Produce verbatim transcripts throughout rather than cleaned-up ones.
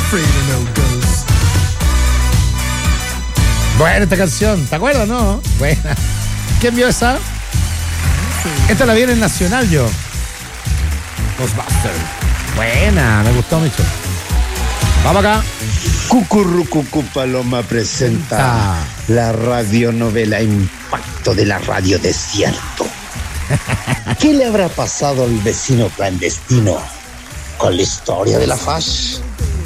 Buena esta canción, ¿te acuerdas, no? Buena. ¿Quién vio esa? Esta la vi en el Nacional yo. Ghostbusters. Buena, me gustó mucho. Vamos acá. Cucurrucucu Paloma presenta Ah. la radionovela Impacto de la Radio Desierto. ¿Qué le habrá pasado al vecino clandestino con la historia de la F A S H?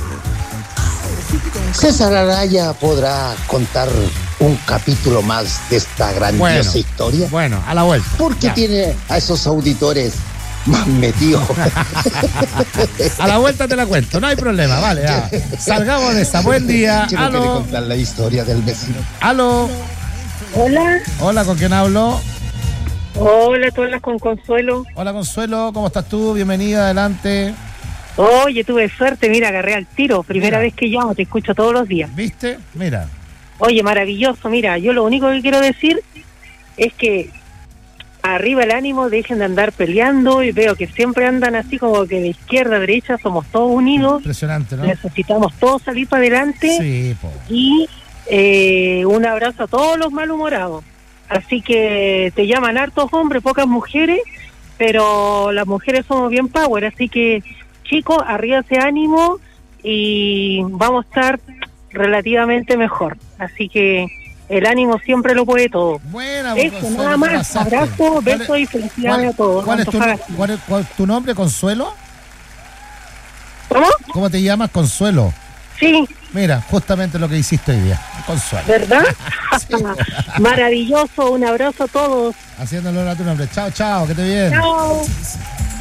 César Araya podrá contar un capítulo más de esta grandiosa Bueno, historia. Bueno, a la vuelta. Porque Ya. tiene a esos auditores más metidos. A la vuelta te la cuento, no hay problema, vale. Ya. Salgamos de esa. Buen día. Yo no quiero Aló. contar la historia del vecino. Aló. Hola, Hola, ¿con quién hablo? hola, tú hablas con Consuelo. Hola, Consuelo, ¿cómo estás tú? Bienvenida, adelante. Oye, tuve suerte, mira, agarré al tiro. Primera Mira. vez que llamo, te escucho todos los días. ¿Viste? Mira. Oye, maravilloso, mira, yo lo único que quiero decir es que arriba el ánimo, dejen de andar peleando, y veo que siempre andan así como que de izquierda a derecha, somos todos unidos, Impresionante, ¿no? necesitamos todos salir para adelante. Sí, po. Y eh, un abrazo a todos los malhumorados. Así que te llaman hartos hombres, pocas mujeres, pero las mujeres somos bien power, así que chicos, arriba ese ánimo y vamos a estar relativamente mejor. Así que el ánimo siempre lo puede todo. Buena, Eso, Consuelo, nada te más. pasaste. Abrazo, ¿Cuál es- besos y felicidades cuál- a todos. ¿Cuál es, tu, Antofagasta. cuál, es, cuál es tu nombre, Consuelo? ¿Cómo? ¿Cómo te llamas, Consuelo? Sí, Mira, justamente lo que hiciste hoy día. Consuelo. ¿verdad? Sí. Maravilloso, un abrazo a todos. Haciéndolo a tu nombre. Chao, chao, que te bien. Chao.